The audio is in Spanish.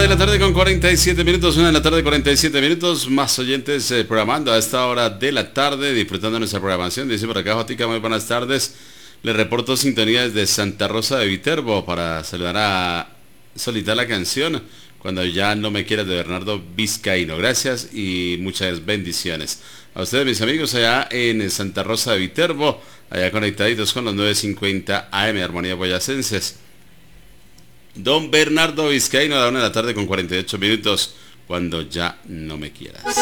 la tarde con 47 minutos, 1 de la tarde 47 minutos, más oyentes programando a esta hora de la tarde, disfrutando de nuestra programación. Dice por acá Jotica, muy buenas tardes. Le reporto sintonía desde Santa Rosa de Viterbo para saludar a Solita la canción, cuando ya no me quieras, de Bernardo Vizcaíno. Gracias y muchas bendiciones. A ustedes, mis amigos, allá en Santa Rosa de Viterbo, allá conectaditos con los 950 AM Armonía Boyacenses. Don Bernardo Vizcaíno, a la 1 de la tarde con 48 minutos, cuando ya no me quieras.